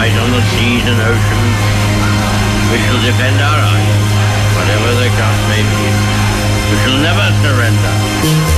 fight on the seas and oceans. We shall defend our island, whatever the cost may